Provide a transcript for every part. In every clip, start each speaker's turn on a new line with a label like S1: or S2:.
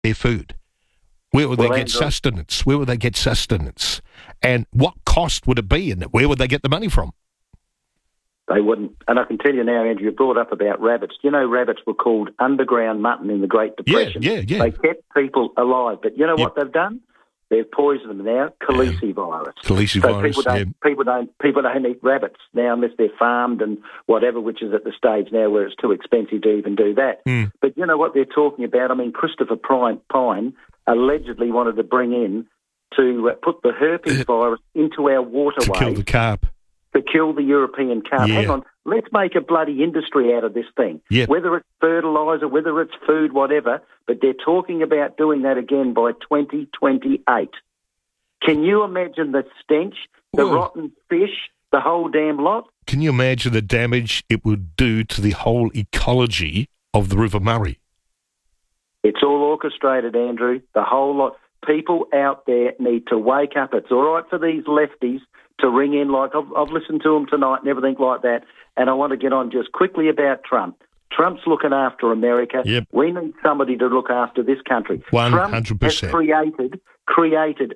S1: their food? Where would they get
S2: Andrew,
S1: sustenance? Where would they get sustenance? And what cost would it be? And where would they get the money from?
S2: They wouldn't. And I can tell you now, Andrew, you brought up about rabbits. You know, rabbits were called underground mutton in the Great Depression.
S1: Yeah.
S2: They kept people alive. But you know what they've done? They've poisoned them now. Calicivirus. People don't eat rabbits now unless they're farmed and whatever, which is at the stage now where it's too expensive to even do that. But you know what they're talking about? I mean, Christopher Pine allegedly wanted to bring in to put the herpes virus into our waterways.
S1: To kill the carp.
S2: To kill the European carp.
S1: Yeah.
S2: Hang on, let's make a bloody industry out of this thing.
S1: Yeah.
S2: Whether it's fertiliser, whether it's food, whatever, but they're talking about doing that again by 2028. Can you imagine the stench, the rotten fish, the whole damn lot?
S1: Can you imagine the damage it would do to the whole ecology of the River Murray?
S2: It's all orchestrated, Andrew, the whole lot. People out there need to wake up. It's all right for these lefties to ring in like I've listened to them tonight and everything like that. And I want to get on just quickly about Trump. Trump's looking after America.
S1: Yep.
S2: We need somebody to look after this country.
S1: 100%.
S2: Trump has created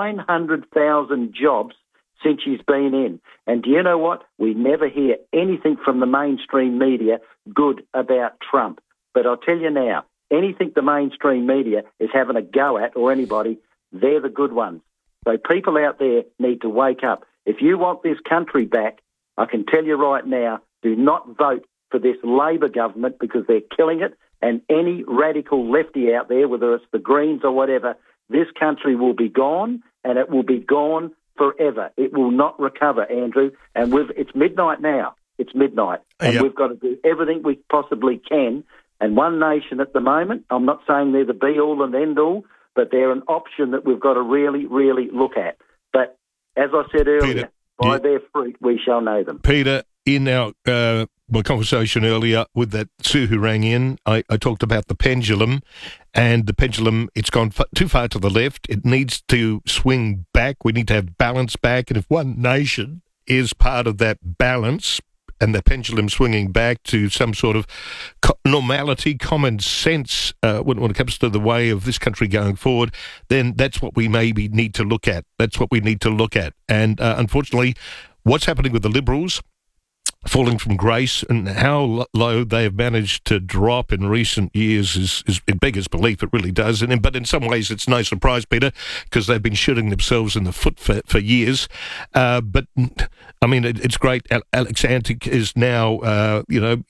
S2: 900,000 jobs since he's been in. And do you know what? We never hear anything from the mainstream media good about Trump. But I'll tell you now, anything the mainstream media is having a go at or anybody, they're the good ones. So people out there need to wake up. If you want this country back, I can tell you right now, do not vote for this Labor government because they're killing it. And any radical lefty out there, whether it's the Greens or whatever, this country will be gone, and it will be gone forever. It will not recover, Andrew. And it's midnight now. It's midnight. And we've got to do everything we possibly can. And One Nation at the moment, I'm not saying they're the be-all and end-all, but they're an option that we've got to really, really look at. But as I said earlier,
S1: Peter,
S2: by their fruit we shall know them.
S1: Peter, in our my conversation earlier with that Sue who rang in, I talked about the pendulum, and the pendulum, it's gone too far to the left. It needs to swing back. We need to have balance back. And if One Nation is part of that balance and the pendulum swinging back to some sort of normality, common sense when it comes to the way of this country going forward, then that's what we maybe need to look at. That's what we need to look at. And unfortunately, what's happening with the Liberals, falling from grace, and how low they have managed to drop in recent years is it beggars belief. It really does. But in some ways, it's no surprise, Peter, because they've been shooting themselves in the foot for years. But I mean, it's great. Alex Antic is now,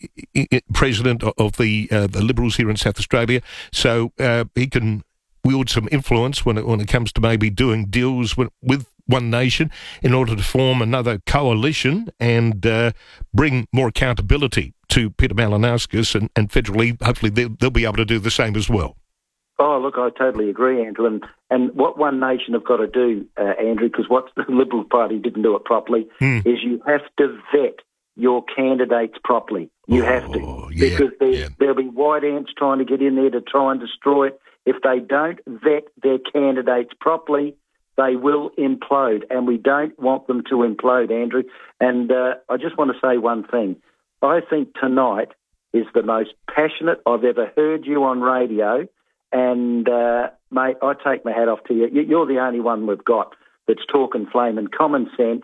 S1: president of the Liberals here in South Australia, so he can wield some influence when it comes to maybe doing deals with One Nation in order to form another coalition and bring more accountability to Peter Malinauskas and federally. Hopefully they'll be able to do the same as well.
S2: Oh, look, I totally agree, Andrew. And what One Nation have got to do, Andrew, because what the Liberal Party didn't do it properly, is you have to vet your candidates properly. You have to. Because there'll be white ants trying to get in there to try and destroy it. If they don't vet their candidates properly, they will implode, and we don't want them to implode, Andrew. And I just want to say one thing. I think tonight is the most passionate I've ever heard you on radio, and, mate, I take my hat off to you. You're the only one we've got that's talking flame and common sense,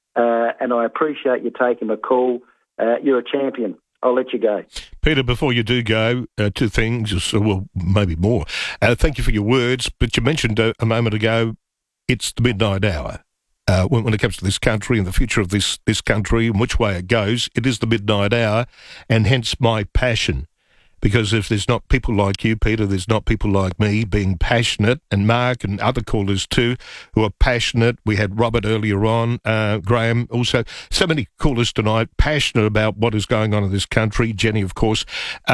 S2: and I appreciate you taking my call. You're a champion. I'll let you go.
S1: Peter, before you do go, two things, well, maybe more. Thank you for your words, but you mentioned a moment ago it's the midnight hour. When it comes to this country and the future of this country and which way it goes, it is the midnight hour, and hence my passion. Because if there's not people like you, Peter, there's not people like me being passionate, and Mark and other callers too who are passionate. We had Robert earlier on, Graham also. So many callers tonight passionate about what is going on in this country. Jenny, of course.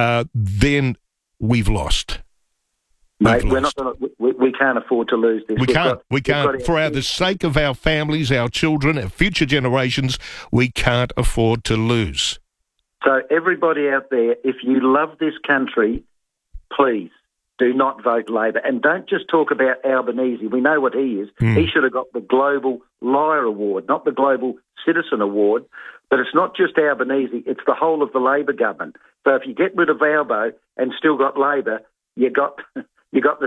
S1: Then we've lost.
S2: Mate, we're not gonna, we can't afford to lose this.
S1: We can't. For the sake of our families, our children, our future generations, we can't afford to lose.
S2: So everybody out there, if you love this country, please do not vote Labor. And don't just talk about Albanese. We know what he is. He should have got the Global Liar Award, not the Global Citizen Award. But it's not just Albanese, it's the whole of the Labor government. So if you get rid of Albo and still got Labor, you got You got the